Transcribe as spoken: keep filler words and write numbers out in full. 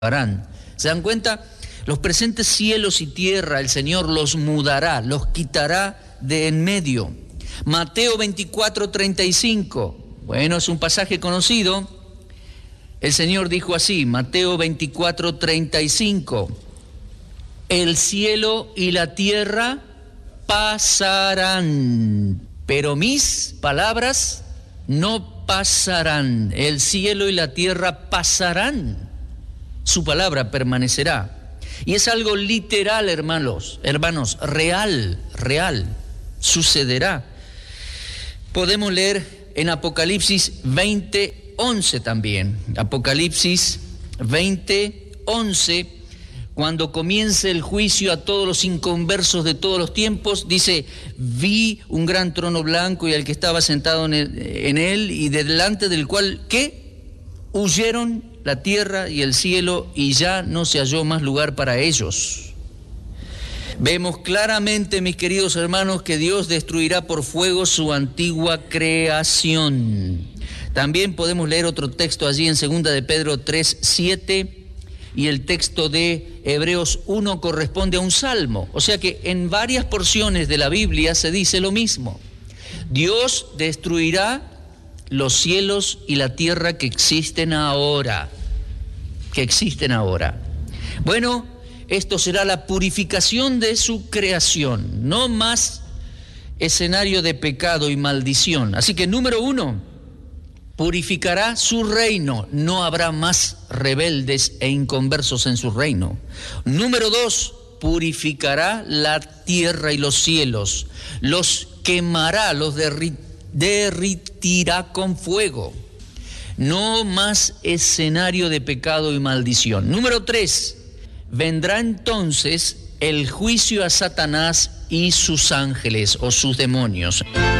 harán. ¿Se dan cuenta? Los presentes cielos y tierra el Señor los mudará, los quitará de en medio. Mateo veinticuatro, treinta y cinco. Bueno, es un pasaje conocido. El Señor dijo así, Mateo veinticuatro, treinta y cinco. El cielo y la tierra pasarán, pero mis palabras no pasarán. El cielo y la tierra pasarán. Su palabra permanecerá. Y es algo literal, hermanos, hermanos, real, real, sucederá. Podemos leer en Apocalipsis veinte, once también. Apocalipsis veinte, once, cuando comience el juicio a todos los inconversos de todos los tiempos, dice, vi un gran trono blanco y al que estaba sentado en él, en él y delante del cual, ¿qué? Huyeron la tierra y el cielo, y ya no se halló más lugar para ellos. Vemos claramente, mis queridos hermanos, que Dios destruirá por fuego su antigua creación. También podemos leer otro texto allí en segunda de Pedro tres, siete, y el texto de Hebreos uno corresponde a un salmo. O sea que en varias porciones de la Biblia se dice lo mismo. Dios destruirá los cielos y la tierra que existen ahora, que existen ahora. Bueno, esto será la purificación de su creación, no más escenario de pecado y maldición. Así que número uno, purificará su reino, no habrá más rebeldes e inconversos en su reino. Número dos, purificará la tierra y los cielos, los quemará, los derritirá, derritirá con fuego. No más escenario de pecado y maldición. Número tres, vendrá entonces el juicio a Satanás y sus ángeles o sus demonios.